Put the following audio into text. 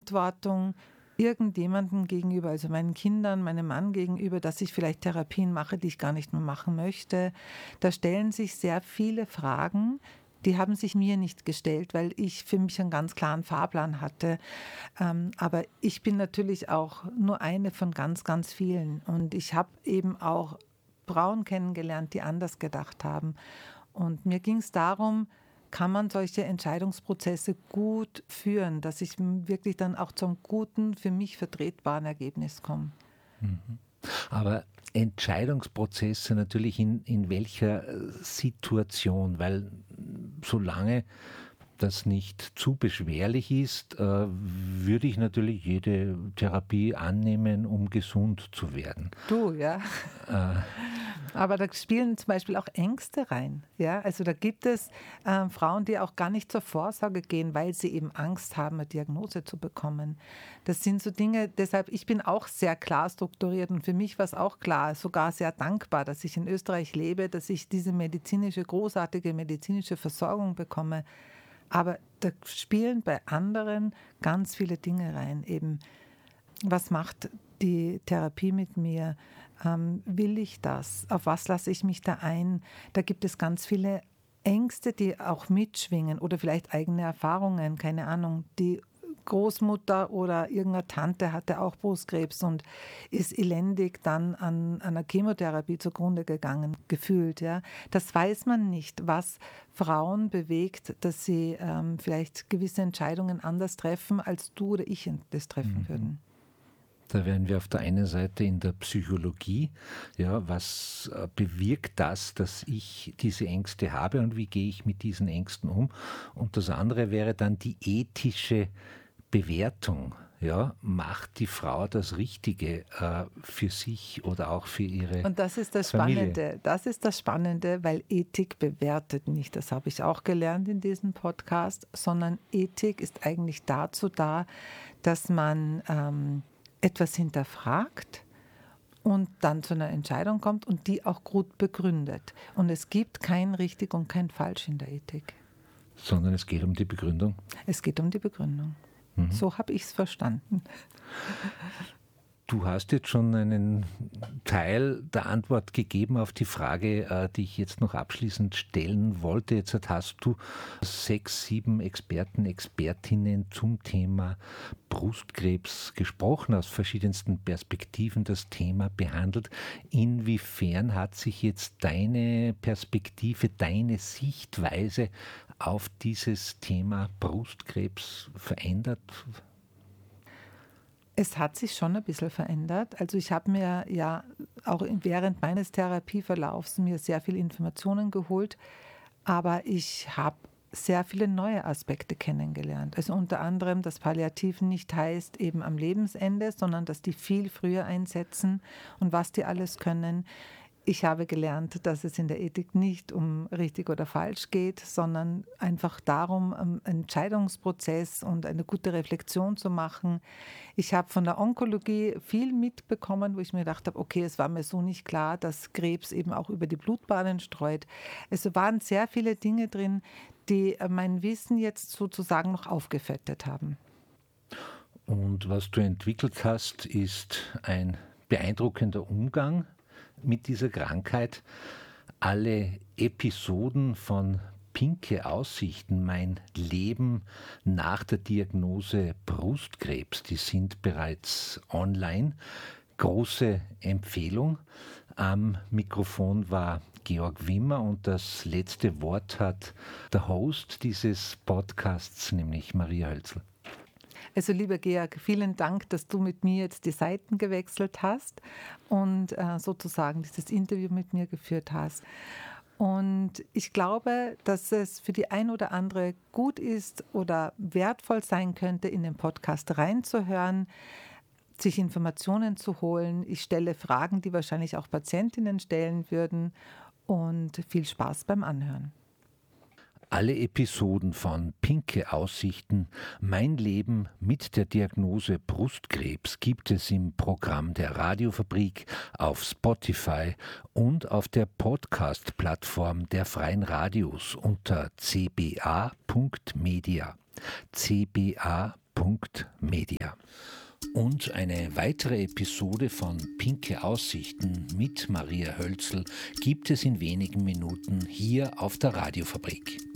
Verantwortung irgendjemandem gegenüber, also meinen Kindern, meinem Mann gegenüber, dass ich vielleicht Therapien mache, die ich gar nicht mehr machen möchte. Da stellen sich sehr viele Fragen, die haben sich mir nicht gestellt, weil ich für mich einen ganz klaren Fahrplan hatte. Aber ich bin natürlich auch nur eine von ganz, ganz vielen. Und ich habe eben auch Frauen kennengelernt, die anders gedacht haben. Und mir ging es darum, kann man solche Entscheidungsprozesse gut führen, dass ich wirklich dann auch zum guten, für mich vertretbaren Ergebnis komme. Aber Entscheidungsprozesse natürlich in welcher Situation? Weil solange das nicht zu beschwerlich ist, würde ich natürlich jede Therapie annehmen, um gesund zu werden. Du, ja. Aber da spielen zum Beispiel auch Ängste rein. Ja? Also da gibt es Frauen, die auch gar nicht zur Vorsorge gehen, weil sie eben Angst haben, eine Diagnose zu bekommen. Das sind so Dinge, deshalb, ich bin auch sehr klar strukturiert und für mich war es auch klar, sogar sehr dankbar, dass ich in Österreich lebe, dass ich diese großartige medizinische Versorgung bekomme. Aber da spielen bei anderen ganz viele Dinge rein. Eben, was macht die Therapie mit mir? Will ich das? Auf was lasse ich mich da ein? Da gibt es ganz viele Ängste, die auch mitschwingen oder vielleicht eigene Erfahrungen, keine Ahnung. Die Großmutter oder irgendeine Tante hatte auch Brustkrebs und ist elendig dann an einer Chemotherapie zugrunde gegangen, gefühlt. Ja. Das weiß man nicht, was Frauen bewegt, dass sie vielleicht gewisse Entscheidungen anders treffen, als du oder ich das treffen würden. Da wären wir auf der einen Seite in der Psychologie. Ja, was bewirkt das, dass ich diese Ängste habe und wie gehe ich mit diesen Ängsten um? Und das andere wäre dann die ethische Bewertung. Ja, macht die Frau das Richtige für sich oder auch für ihre Familie? Und das ist das Spannende. Das ist das Spannende, weil Ethik bewertet nicht. Das habe ich auch gelernt in diesem Podcast, sondern Ethik ist eigentlich dazu da, dass man etwas hinterfragt und dann zu einer Entscheidung kommt und die auch gut begründet. Und es gibt kein richtig und kein falsch in der Ethik. Sondern es geht um die Begründung? Es geht um die Begründung. So habe ich es verstanden. Du hast jetzt schon einen Teil der Antwort gegeben auf die Frage, die ich jetzt noch abschließend stellen wollte. Jetzt hast du 6, 7 Experten, Expertinnen zum Thema Brustkrebs gesprochen, aus verschiedensten Perspektiven das Thema behandelt. Inwiefern hat sich jetzt deine Perspektive, deine Sichtweise auf dieses Thema Brustkrebs verändert? Es hat sich schon ein bisschen verändert. Also ich habe mir ja auch während meines Therapieverlaufs mir sehr viel Informationen geholt, aber ich habe sehr viele neue Aspekte kennengelernt. Also unter anderem, dass Palliativ nicht heißt eben am Lebensende, sondern dass die viel früher einsetzen und was die alles können. Ich habe gelernt, dass es in der Ethik nicht um richtig oder falsch geht, sondern einfach darum, einen Entscheidungsprozess und eine gute Reflexion zu machen. Ich habe von der Onkologie viel mitbekommen, wo ich mir gedacht habe, okay, es war mir so nicht klar, dass Krebs eben auch über die Blutbahnen streut. Es waren sehr viele Dinge drin, die mein Wissen jetzt sozusagen noch aufgefettet haben. Und was du entwickelt hast, ist ein beeindruckender Umgang mit dieser Krankheit. Alle Episoden von Pinke Aussichten, mein Leben nach der Diagnose Brustkrebs, die sind bereits online. Große Empfehlung. Am Mikrofon war Georg Wimmer und das letzte Wort hat der Host dieses Podcasts, nämlich Maria Hölzl. Also lieber Georg, vielen Dank, dass du mit mir jetzt die Seiten gewechselt hast und sozusagen dieses Interview mit mir geführt hast. Und ich glaube, dass es für die ein oder andere gut ist oder wertvoll sein könnte, in den Podcast reinzuhören, sich Informationen zu holen. Ich stelle Fragen, die wahrscheinlich auch Patientinnen stellen würden, und viel Spaß beim Anhören. Alle Episoden von Pinke Aussichten, mein Leben mit der Diagnose Brustkrebs gibt es im Programm der Radiofabrik, auf Spotify und auf der Podcast-Plattform der Freien Radios unter cba.media. cba.media. Media. Und eine weitere Episode von Pinke Aussichten mit Maria Hölzl gibt es in wenigen Minuten hier auf der Radiofabrik.